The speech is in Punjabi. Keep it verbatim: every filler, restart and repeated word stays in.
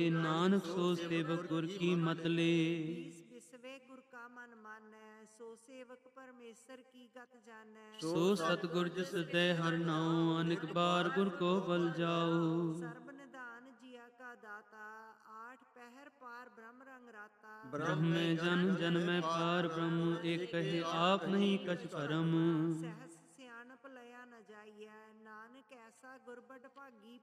ਨਾਨਕ ਸੋ ਸੇਵਕ ਗੁਰ ਕੀ ਮਤ ਲੇ। ਈਸ ਬਿਸਵੇ ਗੁਰ ਕਾ ਮਨ ਮਾਨੈ, ਸੋ ਸੇਵਕ ਪਰਮੇਸ਼ਰ ਕੀ ਗਤ ਜਾਣੈ। ਸੋ ਸਤਿਗੁਰ ਜਿਸ ਦੇ ਹਰਿ ਨਾਉ, ਅਨੇਕ ਬਾਰ ਗੁਰ ਕੋ ਬਲ ਜਾਉ। ਸਰਬ ਨਿਧਾਨ ਜੀਆ ਕਾ ਦਾਤਾ, ਆਠ ਪਹਿਰ ਪਾਰ ਬ੍ਰਹਮ ਰੰਗ ਰਾਤਾ। ਬ੍ਰਹਮੇ ਜਨ ਜਨਮੈ ਪਾਰ ਬ੍ਰਹਮ, ਏਕ ਕਹੇ ਆਪ ਨਹੀਂ ਕਛ ਭਰਮ। ਸਹਿਸ ਸਿਆਣਪ ਲਿਆ ਨ ਜਾਈਐ, ਨਾਨਕ ਐਸਾ ਗੁਰਬਟ ਭਾਗੀ